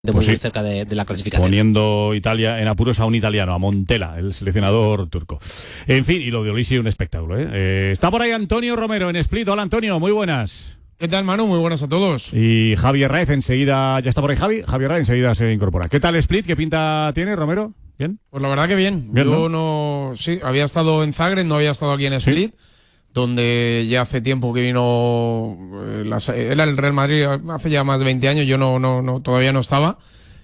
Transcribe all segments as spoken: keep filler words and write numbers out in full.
muy, pues sí, muy cerca de, de la clasificación. Poniendo Italia en apuros a un italiano, a Montella, el seleccionador turco. En fin, y lo de Olisi, un espectáculo, ¿eh? Eh, está por ahí Antonio Romero en Split. Hola, Antonio, muy buenas. ¿Qué tal, Manu? Muy buenas a todos. Y Javier Raez enseguida, ya está por ahí Javi, Javier Raez enseguida se incorpora. ¿Qué tal Split? ¿Qué pinta tiene, Romero? ¿Bien? Pues la verdad que bien. bien Yo ¿no? no... Sí, había estado en Zagreb, no había estado aquí en Split, ¿sí? Donde ya hace tiempo que vino... Eh, la, era el Real Madrid, hace ya más de veinte años, yo no, no, no todavía no estaba.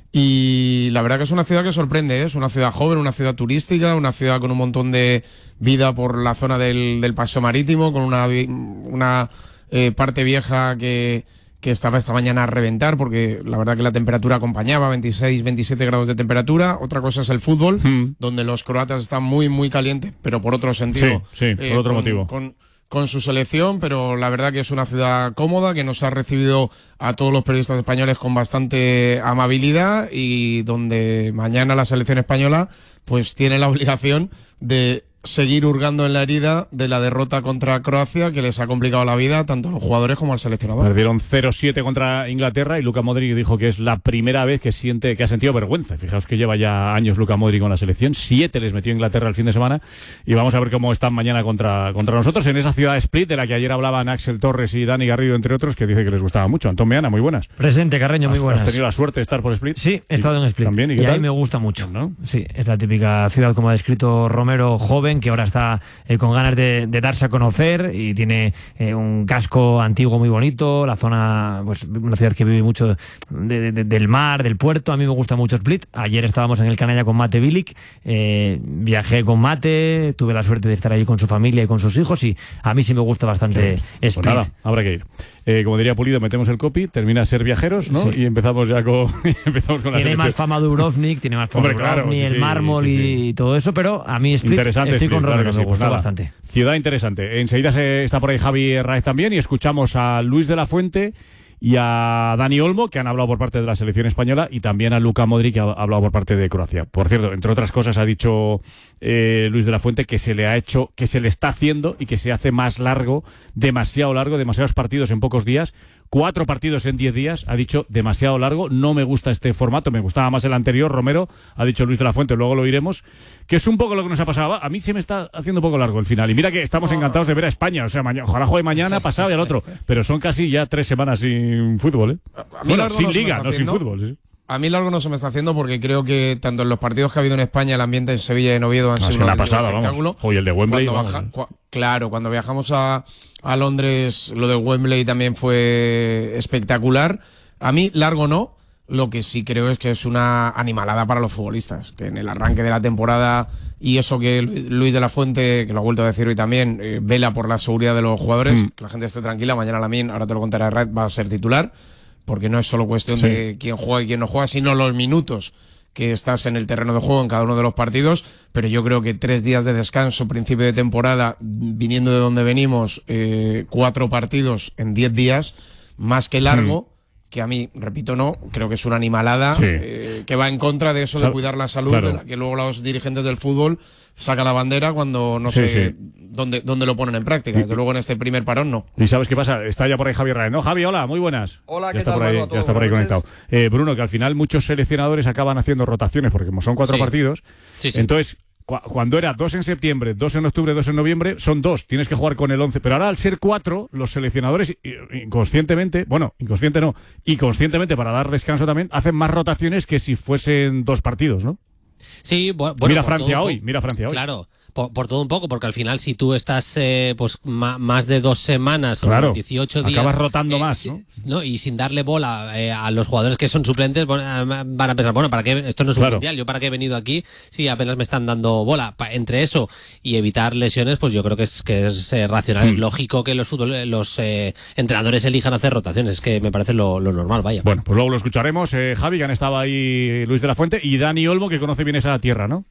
Y la verdad que es una ciudad que sorprende, ¿eh? Es una ciudad joven, una ciudad turística, una ciudad con un montón de vida por la zona del, del Paseo Marítimo, con una, una eh, parte vieja que... que estaba esta mañana a reventar, porque la verdad que la temperatura acompañaba, veintiséis, veintisiete grados de temperatura. Otra cosa es el fútbol, mm. donde los croatas están muy, muy calientes, pero por otro sentido. Sí, sí, eh, por otro con, motivo. Con, con su selección, pero la verdad que es una ciudad cómoda, que nos ha recibido a todos los periodistas españoles con bastante amabilidad y donde mañana la selección española pues tiene la obligación de seguir hurgando en la herida de la derrota contra Croacia, que les ha complicado la vida tanto a los jugadores como al seleccionador. Perdieron cero siete contra Inglaterra y Luka Modric dijo que es la primera vez que siente que ha sentido vergüenza. Fijaos que lleva ya años Luka Modric con la selección. Siete les metió Inglaterra el fin de semana y vamos a ver cómo están mañana contra, contra nosotros en esa ciudad Split de la que ayer hablaban Axel Torres y Dani Garrido, entre otros, que dice que les gustaba mucho. Antón Meana, muy buenas. Presente, Carreño, muy buenas. ¿Has tenido la suerte de estar por Split? Sí, he estado en Split. ¿También? ¿Y qué y tal? Ahí me gusta mucho. ¿No? Sí, es la típica ciudad, como ha descrito Romero, joven, que ahora está Eh, con ganas de, de darse a conocer y tiene eh, un casco antiguo muy bonito, la zona, pues una ciudad que vive mucho de, de, del mar, del puerto. A mí me gusta mucho Split. Ayer estábamos en el Canalla con Mate Bilic, eh, viajé con Mate, tuve la suerte de estar allí con su familia y con sus hijos y a mí sí me gusta bastante Split. Pues nada, habrá que ir. Eh, como diría Pulido, metemos el copy, termina a ser viajeros, ¿no? Sí. Y empezamos ya con, empezamos con la Tiene selección. más fama Dubrovnik, tiene más fama Hombre, claro, Dubrovnik, sí, el sí, mármol sí, sí. y todo eso, pero a mí Split interesante estoy Split, con Romero, claro que me sí, gustó pues bastante. Ciudad interesante. Enseguida se, está por ahí Javi Raez también y escuchamos a Luis de la Fuente y a Dani Olmo, que han hablado por parte de la selección española, y también a Luka Modric, que ha hablado por parte de Croacia. Por cierto, entre otras cosas ha dicho eh, Luis de la Fuente que se le ha hecho, que se le está haciendo y que se hace más largo, demasiado largo, demasiados partidos en pocos días, cuatro partidos en diez días, ha dicho demasiado largo, no me gusta este formato, me gustaba más el anterior, Romero, ha dicho Luis de la Fuente, luego lo iremos, que es un poco lo que nos ha pasado. A mí se me está haciendo un poco largo el final, y mira que estamos encantados de ver a España, o sea, mañana, ojalá juegue mañana, pasado y al otro, pero son casi ya tres semanas sin fútbol, ¿eh? Bueno, sin liga, no sin fútbol, sí. A mí largo no se me está haciendo porque creo que tanto en los partidos que ha habido en España, el ambiente en Sevilla y en Oviedo han no, sido un pasada, espectáculo. Vamos. Hoy el de Wembley. Cuando vamos, baja, cu claro, cuando viajamos a, a Londres, lo de Wembley también fue espectacular. A mí largo no. Lo que sí creo es que es una animalada para los futbolistas, que en el arranque de la temporada, y eso que Luis de la Fuente, que lo ha vuelto a decir hoy también, eh, vela por la seguridad de los jugadores, mm. que la gente esté tranquila. Mañana Lamine, ahora te lo contaré, Red, va a ser titular, porque no es solo cuestión sí. de quién juega y quién no juega, sino los minutos que estás en el terreno de juego en cada uno de los partidos. Pero yo creo que tres días de descanso, principio de temporada, viniendo de donde venimos, eh, cuatro partidos en diez días, más que largo, mm. que a mí, repito, no, creo que es una animalada, sí. eh, que va en contra de eso de cuidar la salud, claro. de la que luego los dirigentes del fútbol sacan la bandera cuando no sí, sé sí. dónde, dónde lo ponen en práctica. Desde luego en este primer parón no. ¿Y sabes qué pasa? Está ya por ahí Javier Raez, ¿no? Javi, hola, muy buenas. Hola, ya ¿qué está tal? Por ahí, Todos, ya está por ahí conectado. Eh, Bruno, que al final muchos seleccionadores acaban haciendo rotaciones, porque como son cuatro sí. partidos, sí, sí. entonces... Cuando era dos en septiembre, dos en octubre, dos en noviembre, son dos, tienes que jugar con el once. Pero ahora al ser cuatro, los seleccionadores inconscientemente, bueno, inconsciente no, y conscientemente para dar descanso también, hacen más rotaciones que si fuesen dos partidos, ¿no? Sí, bueno. Mira Francia hoy, mira Francia hoy. Claro. Por, por todo un poco, porque al final si tú estás eh, pues ma, más de dos semanas claro, o dieciocho días acabas rotando eh, más, ¿no? ¿no? Y sin darle bola eh, a los jugadores que son suplentes, bueno, van a pensar, bueno, ¿para qué? Esto no es un claro. mundial, yo para qué he venido aquí si apenas me están dando bola. Pa, entre eso y evitar lesiones, pues yo creo que es que es eh, racional, mm. es lógico que los fútbol, los eh, entrenadores elijan hacer rotaciones, es que me parece lo, lo normal, vaya. Bueno, pues luego lo escucharemos, eh, Javi, que han estado ahí Luis de la Fuente y Dani Olmo, que conoce bien esa tierra, ¿no?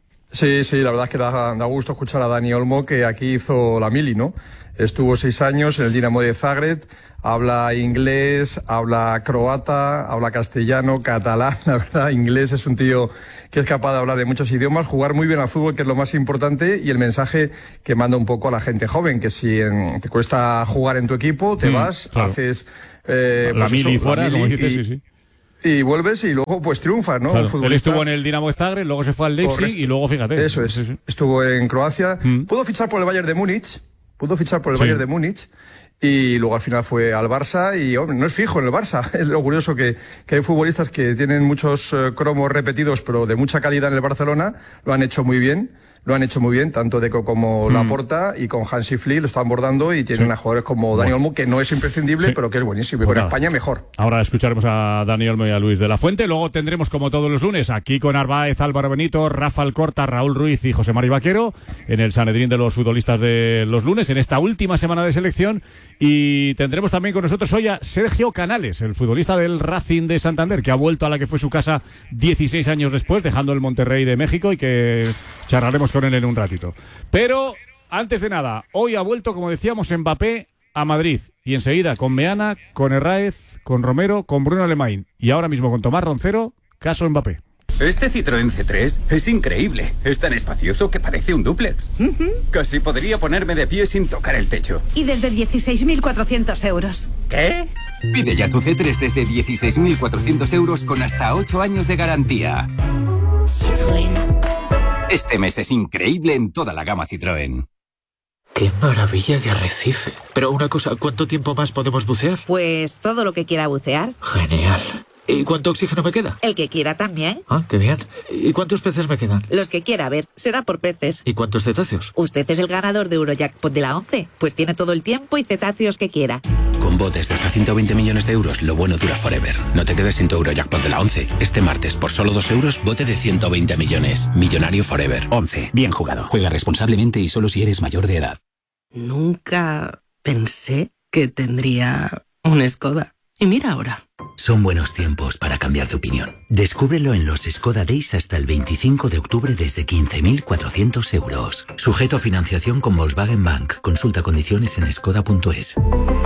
Sí, sí, la verdad es que da, da gusto escuchar a Dani Olmo, que aquí hizo la mili, ¿no? Estuvo seis años en el Dinamo de Zagreb, habla inglés, habla croata, habla castellano, catalán, la verdad, inglés, es un tío que es capaz de hablar de muchos idiomas, jugar muy bien al fútbol, que es lo más importante, y el mensaje que manda un poco a la gente joven, que si en, te cuesta jugar en tu equipo, te mm, vas, claro. haces... Eh, la pues mili eso, fuera, la mili, como dices, y, sí, sí. y vuelves y luego pues triunfas, ¿no? Claro. Él estuvo en el Dinamo de Zagreb, luego se fue al Leipzig y luego, fíjate. Eso es, sí, sí. Estuvo en Croacia, mm. pudo fichar por el Bayern de Múnich, pudo fichar por el sí. Bayern de Múnich, y luego al final fue al Barça y, hombre, no es fijo en el Barça. Es lo curioso que, que hay futbolistas que tienen muchos uh, cromos repetidos, pero de mucha calidad en el Barcelona, lo han hecho muy bien. Lo han hecho muy bien, tanto Deco como mm. Laporta, y con Hansi Flick lo están bordando y tienen sí. a jugadores como Dani Olmo, que no es imprescindible, sí. pero que es buenísimo. Y pues con nada. España mejor. Ahora escucharemos a Dani Olmo y a Luis de la Fuente. Luego tendremos, como todos los lunes, aquí con Arbaez, Álvaro Benito, Rafa Alcorta, Raúl Ruiz y José Mari Vaquero, en el Sanedrín de los futbolistas de los lunes, en esta última semana de selección. Y tendremos también con nosotros hoy a Sergio Canales, el futbolista del Racing de Santander, que ha vuelto a la que fue su casa dieciséis años después, dejando el Monterrey de México, y que charlaremos con él en un ratito. Pero, antes de nada, hoy ha vuelto, como decíamos, Mbappé a Madrid. Y enseguida con Meana, con Herráez, con Romero, con Bruno Alemany. Y ahora mismo con Tomás Roncero, caso Mbappé. Este Citroën C tres es increíble. Es tan espacioso que parece un dúplex. Uh-huh. Casi podría ponerme de pie sin tocar el techo. Y desde dieciséis mil cuatrocientos euros. ¿Qué? Pide ya tu C tres desde dieciséis mil cuatrocientos euros con hasta ocho años de garantía. Citroën. Este mes es increíble en toda la gama Citroën. ¡Qué maravilla de arrecife! Pero una cosa, ¿cuánto tiempo más podemos bucear? Pues todo lo que quiera bucear. Genial. ¿Y cuánto oxígeno me queda? El que quiera también. Ah, qué bien. ¿Y cuántos peces me quedan? Los que quiera, a ver, será por peces. ¿Y cuántos cetáceos? Usted es el ganador de Eurojackpot de la once, pues tiene todo el tiempo y cetáceos que quiera. Con botes de hasta ciento veinte millones de euros, lo bueno dura forever. No te quedes sin tu Eurojackpot de la once. Este martes, por solo dos euros, bote de ciento veinte millones. Millonario forever. once. Bien jugado. Juega responsablemente y solo si eres mayor de edad. Nunca pensé que tendría un Skoda. Y mira ahora. Son buenos tiempos para cambiar de opinión. Descúbrelo en los Skoda Days hasta el veinticinco de octubre desde quince mil cuatrocientos euros. Sujeto a financiación con Volkswagen Bank. Consulta condiciones en skoda punto es.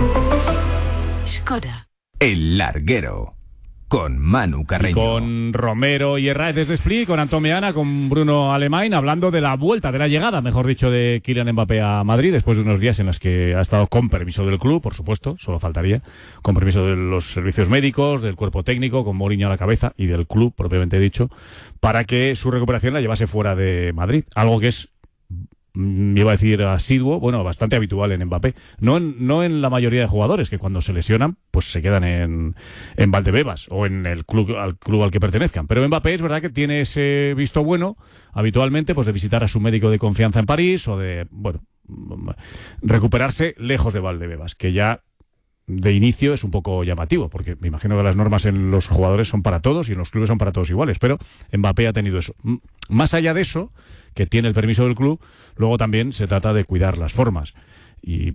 Skoda. El Larguero. Con Manu Carreño. Y con Romero y Herráez desde Split, con Antón Meana, con Bruno Alemany, hablando de la vuelta, de la llegada, mejor dicho, de Kylian Mbappé a Madrid, después de unos días en los que ha estado con permiso del club, por supuesto, solo faltaría, con permiso de los servicios médicos, del cuerpo técnico, con Mourinho a la cabeza, y del club, propiamente dicho, para que su recuperación la llevase fuera de Madrid. Algo que es, iba a decir asiduo, bueno, bastante habitual en Mbappé. No en, no en la mayoría de jugadores, que cuando se lesionan, pues se quedan en, en Valdebebas o en el club al club al que pertenezcan. Pero Mbappé es verdad que tiene ese visto bueno, habitualmente, pues de visitar a su médico de confianza en París o de, bueno, recuperarse lejos de Valdebebas, que ya de inicio es un poco llamativo, porque me imagino que las normas en los jugadores son para todos y en los clubes son para todos iguales, pero Mbappé ha tenido eso. Más allá de eso, que tiene el permiso del club, luego también se trata de cuidar las formas. Y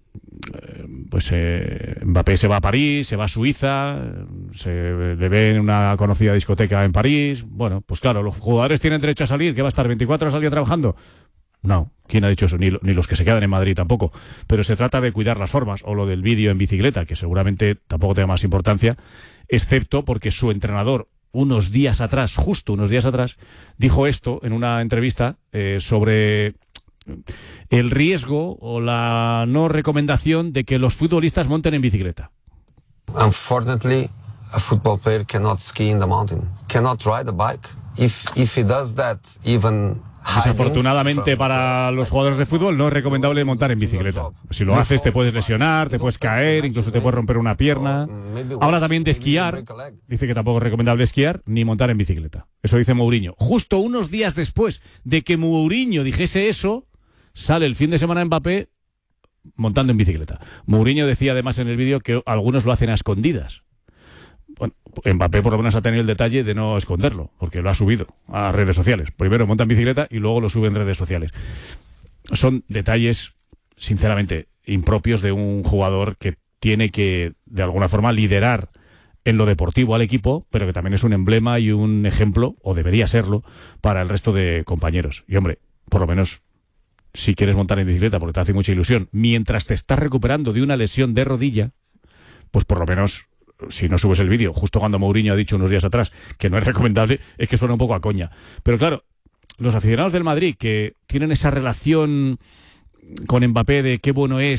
pues eh, Mbappé se va a París, se va a Suiza, se le ve en una conocida discoteca en París. Bueno, pues claro, los jugadores tienen derecho a salir, que va a estar veinticuatro horas al día trabajando. No, ¿quién ha dicho eso? Ni, ni los que se quedan en Madrid tampoco. Pero se trata de cuidar las formas, o lo del vídeo en bicicleta, que seguramente tampoco tenga más importancia, excepto porque su entrenador, unos días atrás, justo unos días atrás, dijo esto en una entrevista eh, sobre el riesgo o la no recomendación de que los futbolistas monten en bicicleta. Unfortunately, a football player cannot ski in the mountain, cannot ride a bike. If if he does that, even Desafortunadamente para los jugadores de fútbol no es recomendable montar en bicicleta. Si lo haces te puedes lesionar, te puedes caer, incluso te puedes romper una pierna. Habla también de esquiar. Dice que tampoco es recomendable esquiar ni montar en bicicleta. Eso dice Mourinho. Justo unos días después de que Mourinho dijese eso, sale el fin de semana Mbappé montando en bicicleta. Mourinho decía además en el vídeo que algunos lo hacen a escondidas. Bueno, Mbappé por lo menos ha tenido el detalle de no esconderlo, porque lo ha subido a redes sociales. Primero monta en bicicleta y luego lo sube en redes sociales. Son detalles, sinceramente, impropios de un jugador que tiene que, de alguna forma, liderar en lo deportivo al equipo, pero que también es un emblema y un ejemplo, o debería serlo, para el resto de compañeros. Y hombre, por lo menos, si quieres montar en bicicleta, porque te hace mucha ilusión, mientras te estás recuperando de una lesión de rodilla, pues por lo menos, si no subes el vídeo, justo cuando Mourinho ha dicho unos días atrás que no es recomendable, es que suena un poco a coña. Pero claro, los aficionados del Madrid que tienen esa relación con Mbappé de qué bueno es,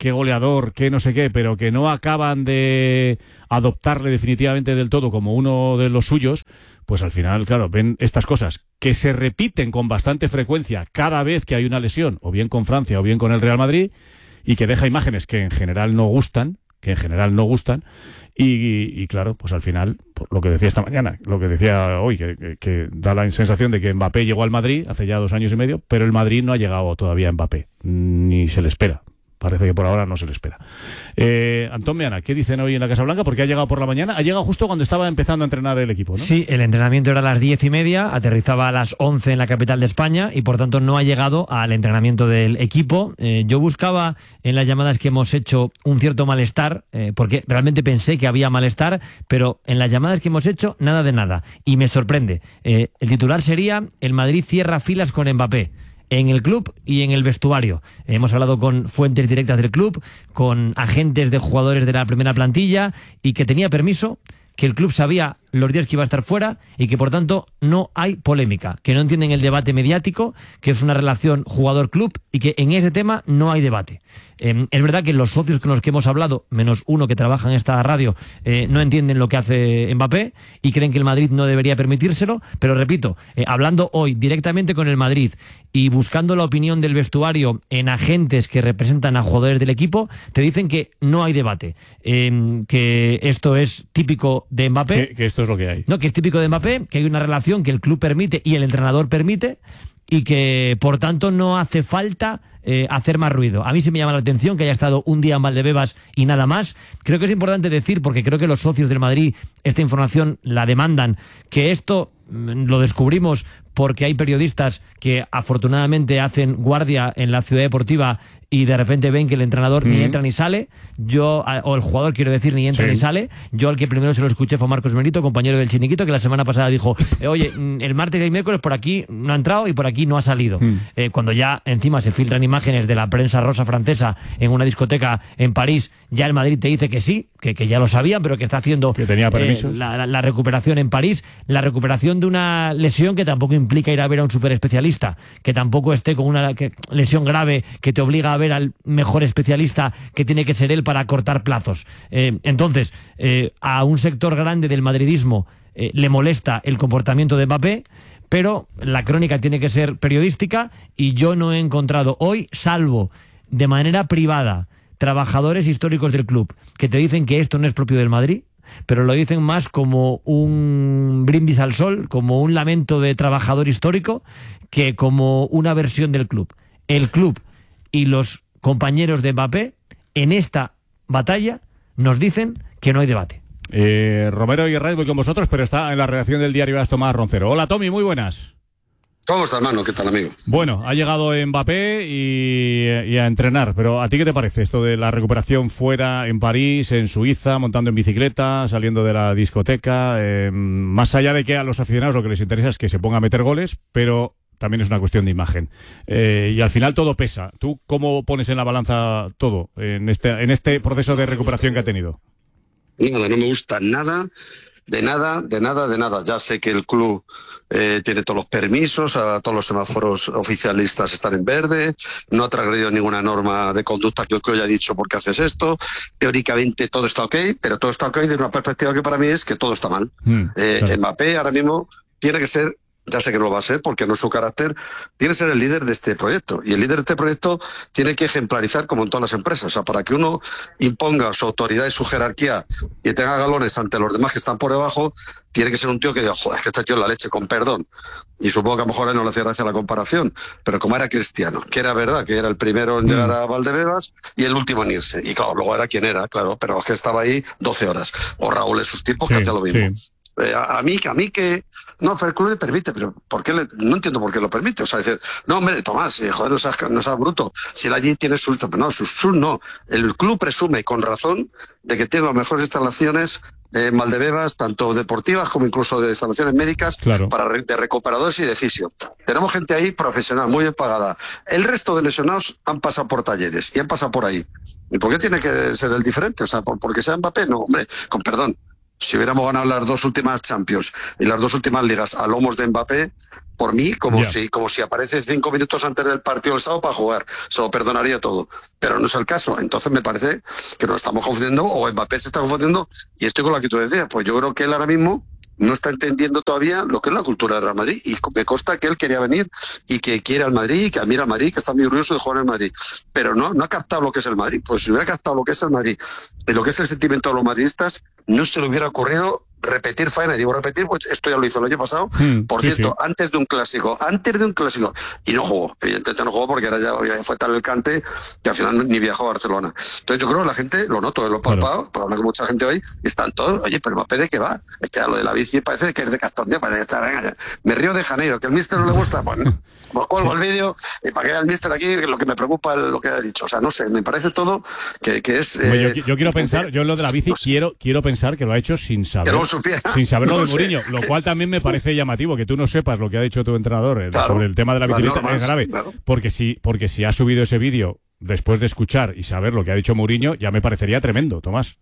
qué goleador, qué no sé qué, pero que no acaban de adoptarle definitivamente del todo como uno de los suyos, pues al final, claro, ven estas cosas que se repiten con bastante frecuencia cada vez que hay una lesión, o bien con Francia o bien con el Real Madrid, y que deja imágenes que en general no gustan, que en general no gustan, y, y, y claro, pues al final, por lo que decía esta mañana, lo que decía hoy, que, que, que da la sensación de que Mbappé llegó al Madrid hace ya dos años y medio, pero el Madrid no ha llegado todavía a Mbappé, ni se le espera. Parece que por ahora no se le espera. Eh, Antón Meana, ¿qué dicen hoy en la Casa Blanca? Porque ha llegado por la mañana, ha llegado justo cuando estaba empezando a entrenar el equipo, ¿no? Sí, el entrenamiento era a las diez y media, aterrizaba a las once en la capital de España y por tanto no ha llegado al entrenamiento del equipo. Eh, yo buscaba en las llamadas que hemos hecho un cierto malestar, eh, porque realmente pensé que había malestar, pero en las llamadas que hemos hecho nada de nada. Y me sorprende. Eh, el titular sería: el Madrid cierra filas con Mbappé. En el club y en el vestuario. Hemos hablado con fuentes directas del club, con agentes de jugadores de la primera plantilla, y que tenía permiso, que el club sabía los días que iba a estar fuera y que por tanto no hay polémica, que no entienden el debate mediático, que es una relación jugador-club y que en ese tema no hay debate. Eh, es verdad que los socios con los que hemos hablado, menos uno que trabaja en esta radio, eh, no entienden lo que hace Mbappé y creen que el Madrid no debería permitírselo, pero repito, eh, hablando hoy directamente con el Madrid y buscando la opinión del vestuario en agentes que representan a jugadores del equipo, te dicen que no hay debate, eh, que esto es típico de Mbappé. Que, que esto es lo que hay. No, que es típico de Mbappé, que hay una relación que el club permite y el entrenador permite y que por tanto no hace falta eh, hacer más ruido. A mí sí me llama la atención que haya estado un día en Valdebebas y nada más. Creo que es importante decir, porque creo que los socios del Madrid esta información la demandan, que esto mm, lo descubrimos porque hay periodistas que afortunadamente hacen guardia en la ciudad deportiva y de repente ven que el entrenador mm. ni entra ni sale, yo, o el jugador quiero decir, ni entra sí. ni sale. Yo al que primero se lo escuché fue Marcos Benito, compañero del Chiringuito, que la semana pasada dijo, eh, oye, el martes y el miércoles por aquí no ha entrado y por aquí no ha salido. Mm. Eh, cuando ya encima se filtran imágenes de la prensa rosa francesa en una discoteca en París, ya el Madrid te dice que sí, que, que ya lo sabían, pero que está haciendo que tenía eh, la, la, la recuperación en París, la recuperación de una lesión que tampoco implica ir a ver a un superespecialista, que tampoco esté con una que, lesión grave que te obliga a ver al mejor especialista, que tiene que ser él para cortar plazos. Eh, entonces, eh, a un sector grande del madridismo eh, le molesta el comportamiento de Mbappé, pero la crónica tiene que ser periodística y yo no he encontrado hoy, salvo de manera privada, trabajadores históricos del club que te dicen que esto no es propio del Madrid, pero lo dicen más como un brindis al sol, como un lamento de trabajador histórico, que como una versión del club. El club y los compañeros de Mbappé en esta batalla nos dicen que no hay debate. Eh, Romero y Herrera, voy con vosotros, pero está en la redacción del diario As Tomás Roncero. Hola, Tommy, muy buenas. ¿Cómo estás, mano? ¿Qué tal, amigo? Bueno, ha llegado Mbappé y, y a entrenar, pero ¿a ti qué te parece esto de la recuperación fuera, en París, en Suiza, montando en bicicleta, saliendo de la discoteca? Eh, más allá de que a los aficionados lo que les interesa es que se ponga a meter goles, pero también es una cuestión de imagen. Eh, y al final todo pesa. ¿Tú cómo pones en la balanza todo en este, en este proceso de recuperación que ha tenido? Nada, no me gusta nada. De nada, de nada, de nada. Ya sé que el club eh, tiene todos los permisos, a todos los semáforos oficialistas están en verde, no ha transgredido ninguna norma de conducta que el club haya dicho por qué haces esto. Teóricamente todo está ok, pero todo está ok desde una perspectiva que para mí es que todo está mal. Mm, eh, claro. Mbappé ahora mismo tiene que ser, ya sé que no lo va a ser porque no es su carácter, tiene que ser el líder de este proyecto. Y el líder de este proyecto tiene que ejemplarizar como en todas las empresas. O sea, para que uno imponga su autoridad y su jerarquía y tenga galones ante los demás que están por debajo, tiene que ser un tío que diga, joder, que este tío es la leche, con perdón. Y supongo que a lo mejor a él no le hacía gracia la comparación, pero como era Cristiano, que era verdad, que era el primero en llegar a Valdebebas y el último en irse. Y claro, luego era quien era, claro, pero es que estaba ahí doce horas. O Raúl en sus tiempos, sí, que hacía lo mismo. Sí. Eh, a, a mí, a mí que no, pero el club le permite, pero ¿por qué le, no entiendo por qué lo permite? O sea, decir, no, hombre, Tomás, eh, joder, no seas, no seas bruto. Si él allí tiene sus, pero no, sus, sus no. El club presume con razón de que tiene las mejores instalaciones en eh, Valdebebas, tanto deportivas como incluso de instalaciones médicas, claro, para re, de recuperadores y de fisio. Tenemos gente ahí profesional, muy bien pagada. El resto de lesionados han pasado por talleres y han pasado por ahí. ¿Y por qué tiene que ser el diferente? O sea, ¿por, porque sea Mbappé? No, hombre, con perdón. O si hubiéramos ganado las dos últimas Champions y las dos últimas ligas a lomos de Mbappé, por mí, como yeah. si como si aparece cinco minutos antes del partido del sábado para jugar, se lo perdonaría todo, pero no es el caso. Entonces me parece que nos estamos confundiendo, o Mbappé se está confundiendo, y estoy con lo que tú decías, pues yo creo que él ahora mismo no está entendiendo todavía lo que es la cultura del Real Madrid, y me consta que él quería venir y que quiere al Madrid, y que admira al Madrid, que está muy orgulloso de jugar en el Madrid, pero no, no ha captado lo que es el Madrid. Pues si hubiera captado lo que es el Madrid y lo que es el sentimiento de los madridistas, no se le hubiera ocurrido repetir faena. Y digo repetir, pues esto ya lo hizo el año pasado, hmm, por sí, cierto, sí. antes de un clásico, antes de un clásico, y no jugó, evidentemente no jugó porque era ya, ya fue tal el cante que al final ni viajó a Barcelona. Entonces yo creo que la gente, lo noto, lo he palpado, claro. Pues hablar con mucha gente hoy, están todos, oye, pero Mbappé, ¿de qué va? Es que a lo de la bici parece que es de Castellón, parece que está, venga, ya. Me río de Janeiro, que al míster no le gusta, pues, pues cuelgo el vídeo, y para que vea el míster aquí, lo que me preocupa es lo que ha dicho. O sea, no sé, me parece todo que, que es... Eh, yo, yo quiero pensar, yo en lo de la bici, no sé. quiero, quiero pensar que lo ha hecho sin saber. Que no supiera. Sin saberlo de Mourinho, lo cual también me parece llamativo, que tú no sepas lo que ha dicho tu entrenador claro, sobre el tema de la bicicleta, normas, es grave, claro. porque si porque si ha subido ese vídeo después de escuchar y saber lo que ha dicho Mourinho, ya me parecería tremendo, Tomás.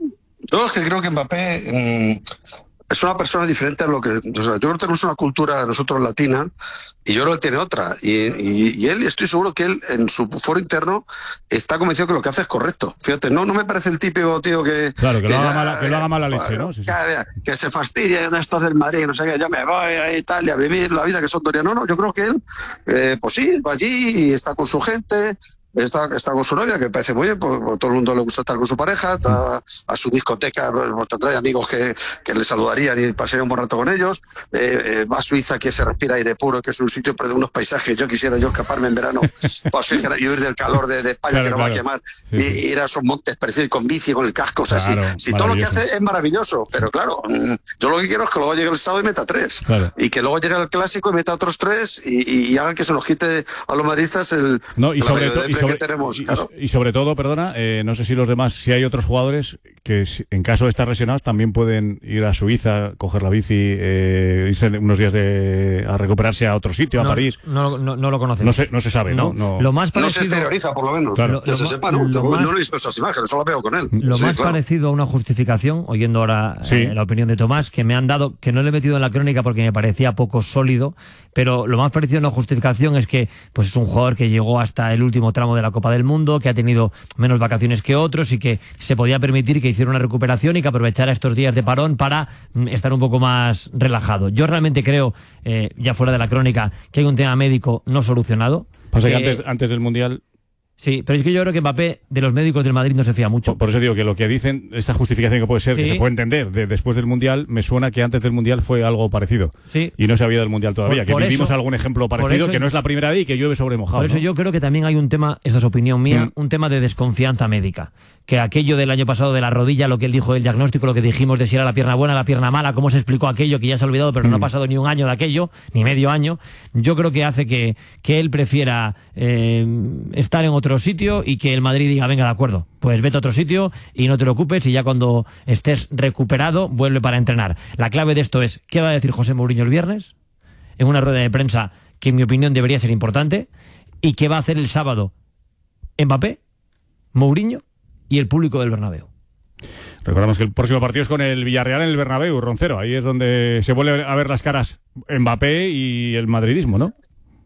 Yo es que creo que Mbappé mmm, es una persona diferente a lo que... O sea, yo creo que tenemos una cultura nosotros latina, y yo creo que él tiene otra, y, y, y él, estoy seguro que él en su foro interno está convencido que lo que hace es correcto. Fíjate, no no me parece el típico tío que... Claro, que, que lo, haga ya, mala, que lo haga mala leche, bueno, ¿no? Sí, sí. Que, que se fastidia de estos del Madrid, no sé qué, yo me voy a Italia a vivir la vida que son Dorian. No, no, yo creo que él, eh, pues sí, va allí y está con su gente... Está, está con su novia, que parece muy bien, porque a todo el mundo le gusta estar con su pareja, está a su discoteca, pues, trae amigos que, que le saludarían y pasarían un buen rato con ellos, eh, eh, va a Suiza, que se respira aire puro, que es un sitio de unos paisajes. Yo quisiera yo escaparme en verano para Suiza y huir del calor de, de España, claro, que no claro. va a quemar, sí, y sí. ir a esos montes preciosos con bici, con el casco, o sea, claro, si, si todo lo que hace es maravilloso, pero claro, yo lo que quiero es que luego llegue el sábado y meta tres, claro. y que luego llegue el clásico y meta otros tres, y, y hagan que se nos quite a los madridistas el, no, y sobre todo que tenemos, y, claro. y sobre todo, perdona, eh, no sé si los demás, si hay otros jugadores que en caso de estar lesionados también pueden ir a Suiza, coger la bici, eh, irse unos días de, a recuperarse a otro sitio, no, a París. No, no, no lo conocemos. No se, no se sabe, ¿no? No, no, lo más parecido, no se exterioriza, por lo menos. Claro. Que lo, se lo, sepa, no, lo yo más, no he visto esas imágenes, solo veo con él. Lo sí, más claro. parecido a una justificación, oyendo ahora sí. eh, la opinión de Tomás, que me han dado, que no le he metido en la crónica porque me parecía poco sólido, pero lo más parecido a una justificación es que pues es un jugador que llegó hasta el último tramo de la Copa del Mundo, que ha tenido menos vacaciones que otros y que se podía permitir que hiciera una recuperación y que aprovechara estos días de parón para mm, estar un poco más relajado. Yo realmente creo, eh, ya fuera de la crónica, que hay un tema médico no solucionado. Pasa que eh, antes, antes del Mundial... Sí, pero es que yo creo que Mbappé de los médicos del Madrid no se fía mucho. Por, por eso digo que lo que dicen, esa justificación que puede ser, sí. que se puede entender de, después del Mundial, me suena que antes del Mundial fue algo parecido. Sí. Y no se había del Mundial todavía. Por, que por vivimos eso, algún ejemplo parecido, eso, que no es la primera vez y que llueve sobre mojado. Por eso ¿no? yo creo que también hay un tema, esta es opinión mía, mm. un tema de desconfianza médica. Que aquello del año pasado de la rodilla, lo que él dijo, el diagnóstico, lo que dijimos de si era la pierna buena, la pierna mala, cómo se explicó aquello, que ya se ha olvidado, pero mm. no ha pasado ni un año de aquello, ni medio año, yo creo que hace que, que él prefiera eh, estar en otro sitio y que el Madrid diga, venga, de acuerdo, pues vete a otro sitio y no te preocupes y ya cuando estés recuperado, vuelve para entrenar. La clave de esto es, ¿qué va a decir José Mourinho el viernes? En una rueda de prensa que en mi opinión debería ser importante, y qué va a hacer el sábado Mbappé, Mourinho y el público del Bernabéu. Recordamos que el próximo partido es con el Villarreal en el Bernabéu, Roncero. Ahí es donde se vuelve a ver las caras Mbappé y el madridismo, ¿no?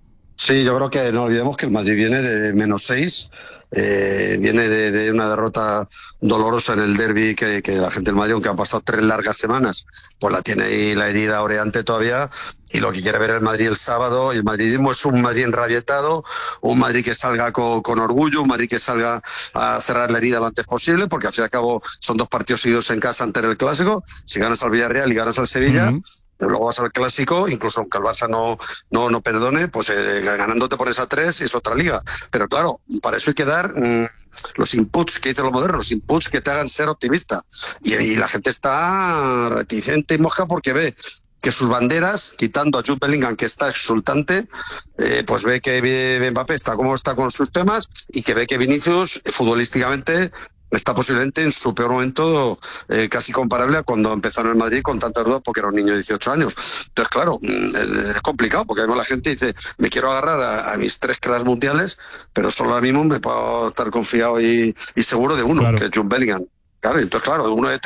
Sí, yo creo que no olvidemos que el Madrid viene de menos seis, eh, viene de, de una derrota dolorosa en el derbi, que, que la gente del Madrid, aunque han pasado tres largas semanas, pues la tiene ahí la herida oreante todavía, y lo que quiere ver el Madrid el sábado, y el madridismo es un Madrid enrabietado, un Madrid que salga con, con orgullo, un Madrid que salga a cerrar la herida lo antes posible, porque al fin y al cabo son dos partidos seguidos en casa ante el Clásico. Si ganas al Villarreal y ganas al Sevilla, uh-huh. luego vas al Clásico, incluso aunque el Barça no, no, no perdone, pues eh, ganando te pones a tres y es otra liga. Pero claro, para eso hay que dar mmm, los inputs que dicen los modernos, los inputs que te hagan ser optimista. Y, y la gente está reticente y mosca porque ve que sus banderas, quitando a Jude Bellingham, que está exultante, eh, pues ve que Mbappé está como está con sus temas, y que ve que Vinicius, futbolísticamente, está posiblemente en su peor momento, eh, casi comparable a cuando empezó en el Madrid con tantas dudas, porque era un niño de dieciocho años. Entonces, claro, es complicado, porque además la gente dice, me quiero agarrar a, a mis tres cracks mundiales, pero solo ahora mismo me puedo estar confiado y, y seguro de uno, claro. que es Jude Bellingham. Claro, entonces, claro, uno de tres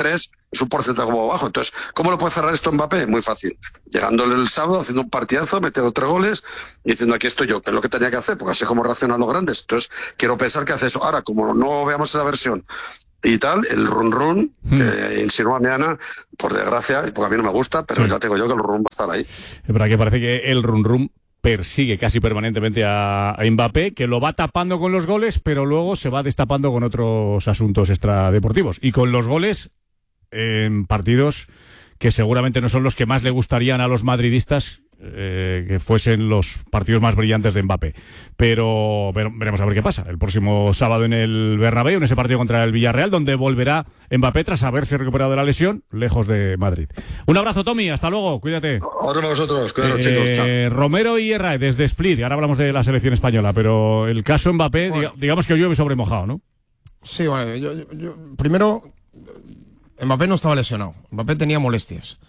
es un porcentaje como bajo. Entonces, ¿cómo lo puede cerrar esto Mbappé? Muy fácil. Llegándole el sábado, haciendo un partidazo, metiendo tres goles y diciendo aquí estoy yo, que es lo que tenía que hacer, porque así es como reaccionan los grandes. Entonces, quiero pensar que hace eso. Ahora, como no veamos esa versión y tal, el run run hmm. que insinúa Meana, por desgracia, y porque a mí no me gusta, pero sí. ya tengo yo que el run run va a estar ahí. Es verdad que parece que el run run persigue casi permanentemente a, a Mbappé, que lo va tapando con los goles, pero luego se va destapando con otros asuntos extradeportivos. Y con los goles en partidos que seguramente no son los que más le gustarían a los madridistas, eh, que fuesen los partidos más brillantes de Mbappé. Pero, pero veremos a ver qué pasa el próximo sábado en el Bernabéu, en ese partido contra el Villarreal, donde volverá Mbappé tras haberse recuperado de la lesión, lejos de Madrid. Un abrazo, Tommy, hasta luego, cuídate. Otro para vosotros, cuidaros, eh, chicos. Chao. Romero y Herrera desde Split, y ahora hablamos de la selección española, pero el caso Mbappé, bueno, diga, digamos que llueve sobre mojado, ¿no? Sí, bueno, yo, yo, yo, primero, Mbappé no estaba lesionado, Mbappé tenía molestias.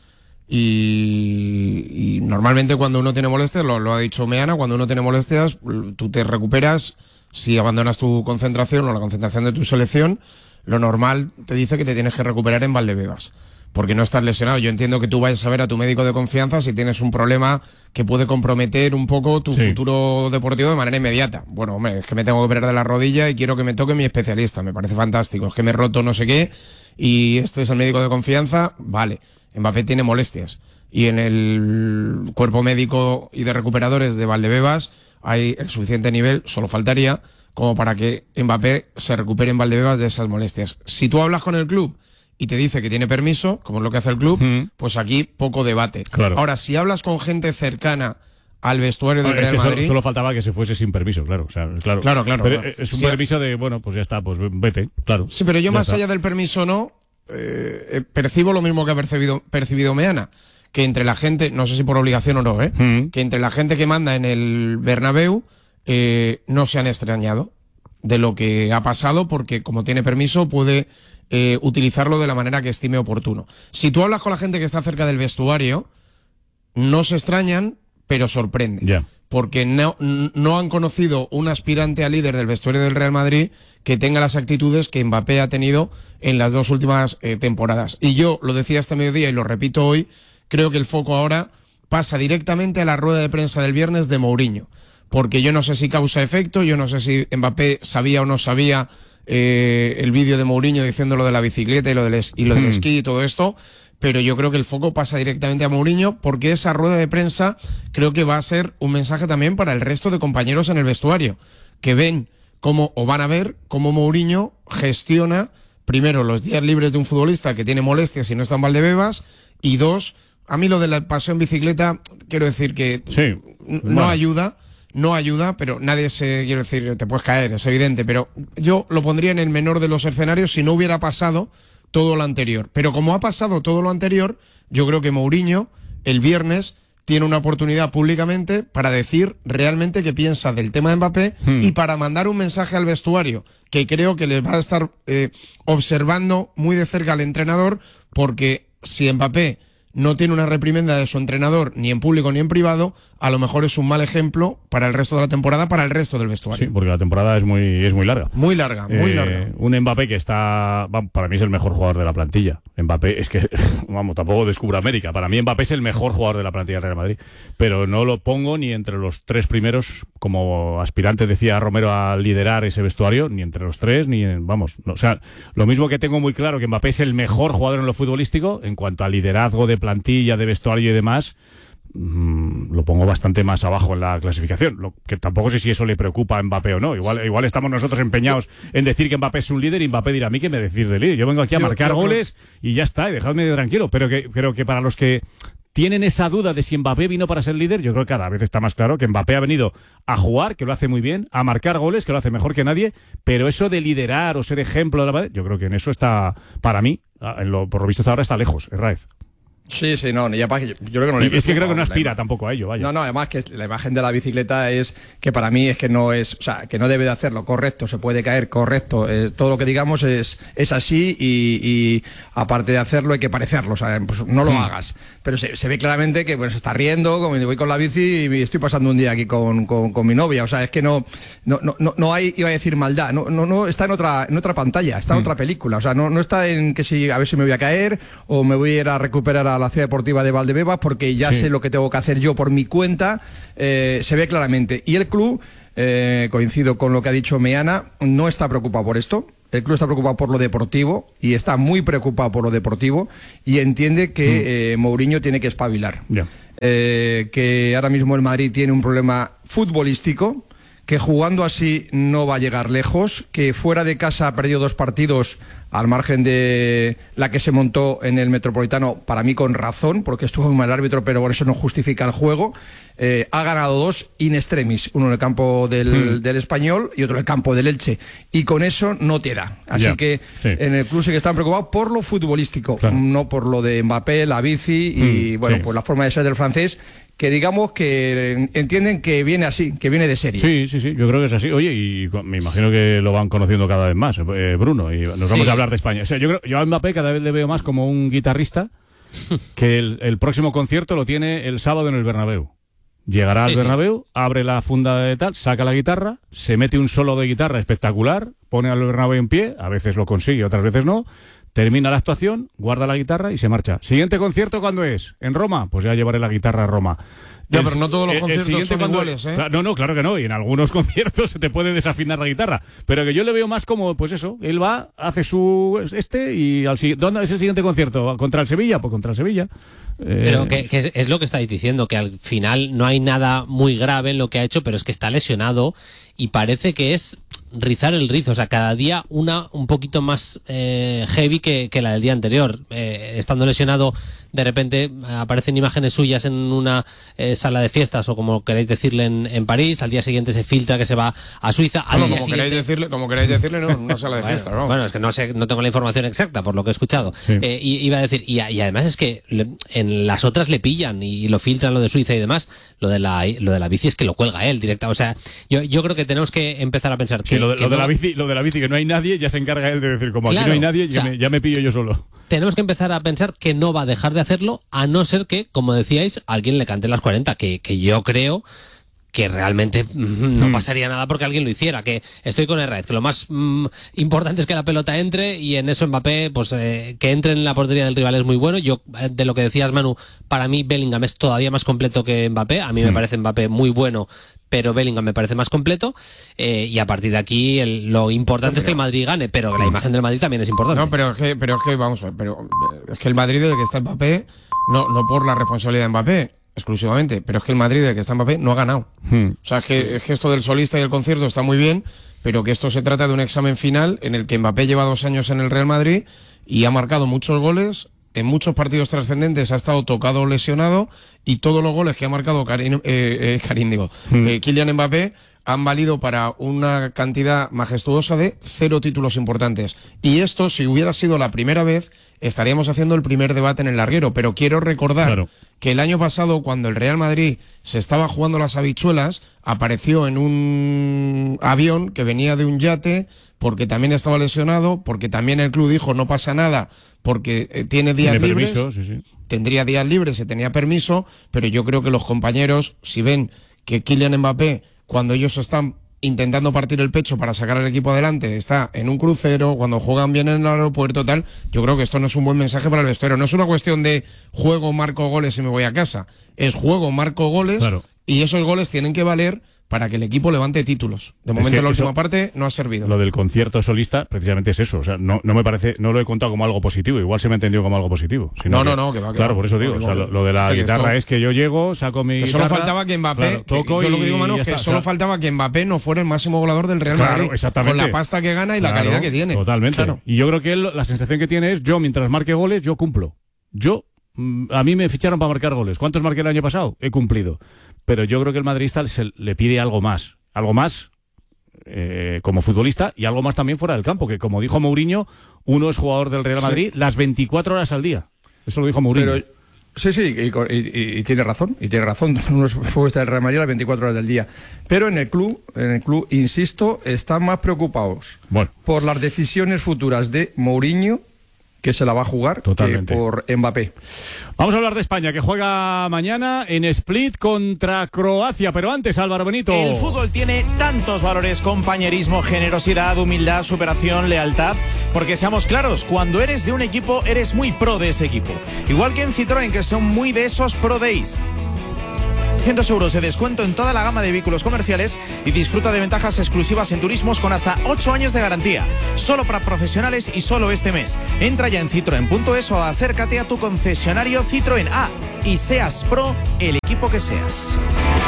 Y, y normalmente cuando uno tiene molestias, lo, lo ha dicho Meana, cuando uno tiene molestias, tú te recuperas. Si abandonas tu concentración o la concentración de tu selección, lo normal te dice que te tienes que recuperar en Valdebebas, porque no estás lesionado. Yo entiendo que tú vayas a ver a tu médico de confianza si tienes un problema que puede comprometer un poco tu sí. futuro deportivo de manera inmediata. Bueno, hombre, es que me tengo que operar de la rodilla y quiero que me toque mi especialista, me parece fantástico. Es que me he roto no sé qué y este es el médico de confianza, vale. Mbappé tiene molestias y en el cuerpo médico y de recuperadores de Valdebebas hay el suficiente nivel, solo faltaría, como para que Mbappé se recupere en Valdebebas de esas molestias. Si tú hablas con el club y te dice que tiene permiso, como es lo que hace el club, uh-huh. pues aquí poco debate. Claro. Ahora, si hablas con gente cercana al vestuario del Real es que Madrid... Solo, solo faltaba que se fuese sin permiso, claro. O sea, claro, claro, claro. Pero claro. es un sí, permiso de, bueno, pues ya está, pues vete, claro. Sí, pero yo más está. allá del permiso no... Eh, percibo lo mismo que ha percibido, percibido Meana, que entre la gente, no sé si por obligación o no, ¿eh? Mm. que entre la gente que manda en el Bernabéu eh, no se han extrañado de lo que ha pasado, porque como tiene permiso puede eh, utilizarlo de la manera que estime oportuno. Si tú hablas con la gente que está cerca del vestuario, no se extrañan, pero sorprende. Yeah. Porque no, no han conocido un aspirante a líder del vestuario del Real Madrid que tenga las actitudes que Mbappé ha tenido en las dos últimas eh, temporadas. Y yo lo decía este mediodía y lo repito hoy, creo que el foco ahora pasa directamente a la rueda de prensa del viernes de Mourinho. Porque yo no sé si causa efecto, yo no sé si Mbappé sabía o no sabía eh, el vídeo de Mourinho diciendo lo de la bicicleta y lo del, es- y lo del hmm. esquí y todo esto, pero yo creo que el foco pasa directamente a Mourinho, porque esa rueda de prensa creo que va a ser un mensaje también para el resto de compañeros en el vestuario, que ven cómo, o van a ver cómo Mourinho gestiona, primero, los días libres de un futbolista que tiene molestias y no está en Valdebebas, y dos, a mí lo del paseo en bicicleta, quiero decir que sí, n- bueno. no ayuda, no ayuda, pero nadie se, quiero decir, te puedes caer, es evidente, pero yo lo pondría en el menor de los escenarios si no hubiera pasado todo lo anterior. Pero como ha pasado todo lo anterior, yo creo que Mourinho, el viernes, tiene una oportunidad públicamente para decir realmente qué piensa del tema de Mbappé hmm. y para mandar un mensaje al vestuario, que creo que les va a estar eh, observando muy de cerca al entrenador, porque si Mbappé no tiene una reprimenda de su entrenador, ni en público ni en privado, a lo mejor es un mal ejemplo para el resto de la temporada, para el resto del vestuario. Sí, porque la temporada es muy es muy larga. Muy larga, muy eh, larga. Un Mbappé que está, para mí es el mejor jugador de la plantilla. Mbappé es que, vamos, tampoco descubro América. Para mí Mbappé es el mejor jugador de la plantilla del Real Madrid. Pero no lo pongo ni entre los tres primeros, como aspirante, decía Romero, a liderar ese vestuario, ni entre los tres, ni en, vamos. No, o sea, lo mismo que tengo muy claro que Mbappé es el mejor jugador en lo futbolístico, en cuanto a liderazgo de plantilla, de vestuario y demás, mmm, lo pongo bastante más abajo en la clasificación. Lo que tampoco sé si eso le preocupa a Mbappé o no. Igual, igual estamos nosotros empeñados en decir que Mbappé es un líder y Mbappé dirá a mí que me decís de líder. Yo vengo aquí a marcar yo, yo, goles y ya está, y dejadme tranquilo. Pero que creo que para los que tienen esa duda de si Mbappé vino para ser líder, yo creo que cada vez está más claro que Mbappé ha venido a jugar, que lo hace muy bien, a marcar goles, que lo hace mejor que nadie, pero eso de liderar o ser ejemplo, yo creo que en eso está, para mí, en lo, por lo visto hasta ahora está lejos, Herráez. Sí, sí, no, y además, yo, yo creo que no le Es que creo que no aspira la, tampoco a ello, vaya. No, no, además que la imagen de la bicicleta es que para mí es que no es, o sea, que no debe de hacerlo, correcto, se puede caer, correcto, eh, todo lo que digamos es, es así y, y aparte de hacerlo hay que parecerlo, o sea, pues no lo mm. hagas. Pero se, se ve claramente que pues, se está riendo, como voy con la bici y estoy pasando un día aquí con, con, con mi novia, o sea, es que no, no, no, no hay, iba a decir maldad, no, no, no está en otra, en otra pantalla, está en mm. otra película, o sea, no, no está en que si, a ver si me voy a caer o me voy a ir a recuperar a la ciudad deportiva de Valdebebas porque ya sí. sé lo que tengo que hacer yo por mi cuenta, eh, se ve claramente. Y el club, eh, coincido con lo que ha dicho Meana, no está preocupado por esto. El club está preocupado por lo deportivo y está muy preocupado por lo deportivo y entiende que mm. eh, Mourinho tiene que espabilar. Yeah. Eh, que ahora mismo el Madrid tiene un problema futbolístico, que jugando así no va a llegar lejos, que fuera de casa ha perdido dos partidos al margen de la que se montó en el Metropolitano, para mí con razón, porque estuvo muy mal el árbitro, pero por eso no justifica el juego. Eh, ha ganado dos in extremis, uno en el campo del, mm. del Español y otro en el campo del Elche, y con eso no te da. Así yeah. que sí. en el club sí que están preocupados por lo futbolístico, claro. no por lo de Mbappé, la bici y mm, bueno, sí. pues la forma de ser del francés, que digamos que entienden que viene así, que viene de serie. Sí, sí, sí, yo creo que es así. Oye, y me imagino que lo van conociendo cada vez más, eh, Bruno, y nos sí. vamos a hablar de España. O sea, yo creo, yo a Mbappé cada vez le veo más como un guitarrista que el, el próximo concierto lo tiene el sábado en el Bernabéu. Llegará al sí, Bernabéu, sí. abre la funda de tal, saca la guitarra, se mete un solo de guitarra espectacular, pone al Bernabéu en pie, a veces lo consigue, otras veces no, termina la actuación, guarda la guitarra y se marcha. ¿Siguiente concierto cuándo es? ¿En Roma? Pues ya llevaré la guitarra a Roma. Ya, el, pero no todos los conciertos el, el son iguales, ¿eh? No, no, claro que no. Y en algunos conciertos se te puede desafinar la guitarra. Pero que yo le veo más como, pues eso, él va, hace su este y al siguiente. ¿Dónde es el siguiente concierto? ¿Contra el Sevilla? Pues contra el Sevilla. Eh... Pero que, que es lo que estáis diciendo, que al final no hay nada muy grave en lo que ha hecho, pero es que está lesionado y parece que es rizar el rizo, o sea, cada día una un poquito más eh, heavy que, que la del día anterior. Eh, estando lesionado, de repente aparecen imágenes suyas en una eh, sala de fiestas o como queréis decirle en, en París, al día siguiente se filtra que se va a Suiza. Al no, día como, siguiente... queréis decirle, como queréis decirle, no, en una sala de bueno, fiestas, ¿no? Bueno, es que no sé, no tengo la información exacta por lo que he escuchado. Sí. Eh, y, iba a decir, y, y además es que le, en las otras le pillan y, y lo filtran lo de Suiza y demás. Lo de la lo de la bici es que lo cuelga él directa. O sea, yo, yo creo que tenemos que empezar a pensar que, sí, lo de, que lo de no... la bici, lo de la bici que no hay nadie, ya se encarga él de decir, como claro, aquí no hay nadie, o sea, ya, me, ya me pillo yo solo. Tenemos que empezar a pensar que no va a dejar de hacerlo, a no ser que, como decíais, alguien le cante las cuarenta, que, que yo creo que realmente mm, no pasaría nada porque alguien lo hiciera, que estoy con Herrera, que lo más mm, importante es que la pelota entre y en eso Mbappé, pues eh, que entre en la portería del rival es muy bueno. Yo, de lo que decías, Manu, para mí Bellingham es todavía más completo que Mbappé, a mí mm. me parece Mbappé muy bueno, pero Bellingham me parece más completo, eh, y a partir de aquí el, lo importante pero, es que el Madrid gane, pero la imagen del Madrid también es importante. No, pero es que, pero es que vamos a ver, pero es que el Madrid del que está Mbappé, no, no por la responsabilidad de Mbappé exclusivamente, pero es que el Madrid del que está Mbappé no ha ganado. Hmm. O sea, es que, es que esto del solista y el concierto está muy bien, pero que esto se trata de un examen final en el que Mbappé lleva dos años en el Real Madrid y ha marcado muchos goles, en muchos partidos trascendentes ha estado tocado o lesionado, y todos los goles que ha marcado Karim, eh, eh, Karim digo, hmm. eh, Kylian Mbappé han valido para una cantidad majestuosa de cero títulos importantes. Y esto, si hubiera sido la primera vez, estaríamos haciendo el primer debate en el larguero. Pero quiero recordar claro. que el año pasado, cuando el Real Madrid se estaba jugando las habichuelas, apareció en un avión que venía de un yate, porque también estaba lesionado, porque también el club dijo no pasa nada, porque eh, tiene días tiene libres, permiso, sí, sí. tendría días libres, se tenía permiso, pero yo creo que los compañeros, si ven que Kylian Mbappé, cuando ellos están intentando partir el pecho para sacar al equipo adelante, está en un crucero, cuando juegan bien en el aeropuerto, tal, yo creo que esto no es un buen mensaje para el vestuario. No es una cuestión de juego, marco goles y me voy a casa. Es juego, marco goles, claro. y esos goles tienen que valer para que el equipo levante títulos. De momento, en la última parte no ha servido. Lo del concierto solista precisamente es eso. O sea, no, no me parece, no lo he contado como algo positivo. Igual se me ha entendido como algo positivo. No, que, no, no, que va, que Claro, va, por eso digo. O sea, lo, lo de la guitarra es que yo llego, saco mi que guitarra. Solo faltaba que Mbappé, claro, toco que, yo lo que digo, Manu, y que está, solo o sea, faltaba que Mbappé no fuera el máximo goleador del Real claro, Madrid. Exactamente. Con la pasta que gana y claro, la calidad que tiene. Totalmente. Claro. Y yo creo que él, la sensación que tiene es, yo mientras marque goles, yo cumplo. Yo, a mí me ficharon para marcar goles. ¿Cuántos marqué el año pasado? He cumplido. Pero yo creo que el madridista se le pide algo más. Algo más Eh, como futbolista y algo más también fuera del campo, que como dijo Mourinho, uno es jugador del Real Madrid sí. las veinticuatro horas al día. Eso lo dijo Mourinho. Pero Sí, sí, y, y, y tiene razón, y tiene razón. Unos futbolistas del Real Madrid a las veinticuatro horas del día. Pero en el club, en el club, insisto, están más preocupados bueno. por las decisiones futuras de Mourinho, que se la va a jugar, totalmente, que por Mbappé. Vamos a hablar de España, que juega mañana en Split contra Croacia. Pero antes, Álvaro Benito. El fútbol tiene tantos valores: compañerismo, generosidad, humildad, superación, lealtad. Porque seamos claros, cuando eres de un equipo, eres muy pro de ese equipo. Igual que en Citroën, que son muy de esos pro days. trescientos euros de descuento en toda la gama de vehículos comerciales y disfruta de ventajas exclusivas en turismos con hasta ocho años de garantía. Solo para profesionales y solo este mes. Entra ya en citroen punto es o acércate a tu concesionario Citroën. Ah, y seas pro el equipo que seas.